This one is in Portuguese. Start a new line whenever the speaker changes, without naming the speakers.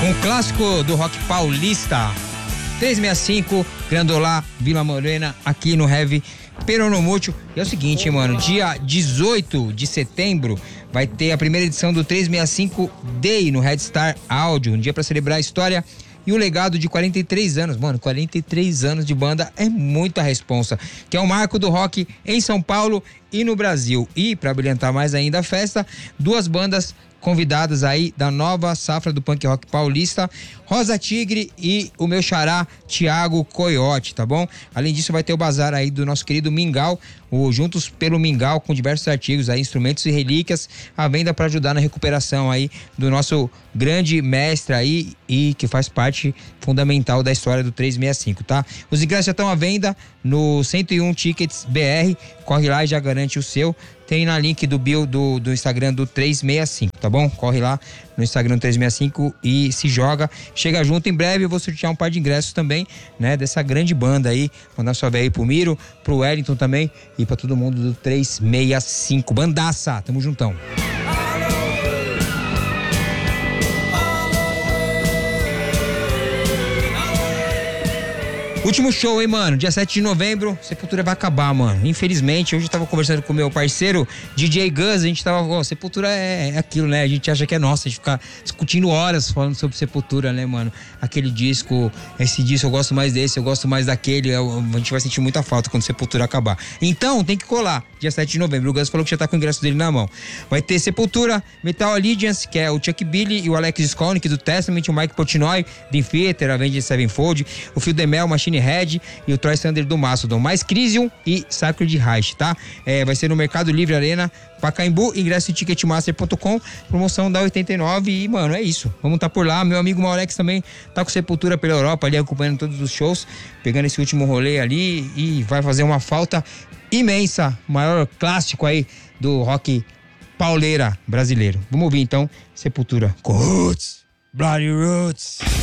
Um clássico do rock paulista. 365, Grandolá, Vila Morena, aqui no Heavy Peronomútil. E é o seguinte, mano, dia 18 de setembro vai ter a primeira edição do 365 Day no Red Star Audio, um dia pra celebrar a história e o legado de 43 anos. Mano, 43 anos de banda é muita responsa, que é o marco do rock em São Paulo e no Brasil. E para brilhantar mais ainda a festa, duas bandas convidadas aí da nova safra do punk rock paulista, Rosa Tigre e o meu xará Thiago Coyote, tá bom? Além disso vai ter o bazar aí do nosso querido Mingau, o Juntos pelo Mingau, com diversos artigos aí, instrumentos e relíquias à venda para ajudar na recuperação aí do nosso grande mestre aí e que faz parte fundamental da história do 365, tá? Os ingressos já estão à venda no 101 Tickets BR, corre lá e já garante o seu. Tem na link do bio do Instagram do 365, tá bom? Corre lá no Instagram 365 e se joga. Chega junto, em breve eu vou sortear um par de ingressos também, né? Dessa grande banda aí. Mandar sua véia aí pro Miro, pro Wellington também e pra todo mundo do 365. Bandaça, tamo juntão. Último show, hein, mano? Dia 7 de novembro, Sepultura vai acabar, mano. Infelizmente, hoje eu tava conversando com o meu parceiro, DJ Gus, a gente tava... Sepultura é aquilo, né? A gente acha que é nossa, a gente fica discutindo horas falando sobre Sepultura, né, mano? Aquele disco, esse disco, eu gosto mais desse, eu gosto mais daquele. A gente vai sentir muita falta quando Sepultura acabar. Então, tem que colar, dia 7 de novembro. O Gus falou que já tá com o ingresso dele na mão. Vai ter Sepultura, Metal Allegiance, que é o Chuck Billy e o Alex Skolnick do Testament, o Mike Portnoy, Dream Theater, Avenged Sevenfold, o Phil DeMel, Machine Head e o Troy Sander do Mastodon, mais Crisium e Sacred Reich, tá? Vai ser no Mercado Livre Arena, Pacaembu, ingresso em ticketmaster.com, promoção da 89 e, mano, é isso. Vamos tá por lá. Meu amigo Maurex também tá com Sepultura pela Europa ali, acompanhando todos os shows, pegando esse último rolê ali e vai fazer uma falta imensa, maior clássico aí do rock pauleira brasileiro. Vamos ouvir então Sepultura com Roots, Bloody Roots.